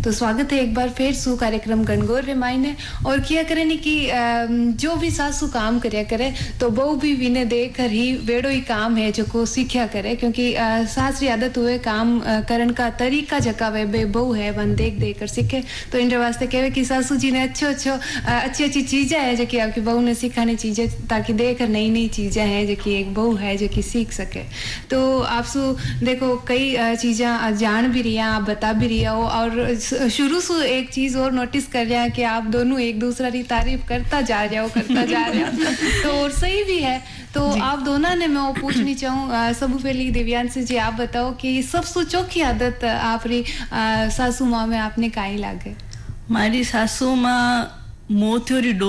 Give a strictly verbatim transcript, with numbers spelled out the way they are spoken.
तो स्वागत है एक बार फिर सु कार्यक्रम गणगौर रे मायने और किया करे नी कि जो भी सासू काम करया करे तो बहू भी विने देकर ही वेड़ो ही काम है जो को सीखा करे, क्योंकि सास री आदत हुए काम करन का तरीका जका वे बे बहू है वन देख देख कर सीखे। तो इन वास्ते कहवे कि सासू जी ने अच्छो अच्छो अच्छी अच्छी चीजें है जो कि आपकी बहू ने सिखानी चीजें, ताकि देकर नई नई चीजें हैं जो कि एक बहू है जो कि सीख सके। तो आप सु देखो कई चीजें जान भी रही हैं, आप बता भी रही हो, और शुरू से एक चीज और नोटिस कर रहे हैं कि आप दोनों एक दूसरे की तारीफ करता जा रहे हो करता जा रहे हो तो और सही भी है। तो आप दोनों ने मैं पूछनी चाहूँ, सब पहली दिव्यांशी जी आप बताओ कि सबसे चौखी आदत आप री सासू माँ में आपने काई लागे? मारी सासू माँ मोथ्योरी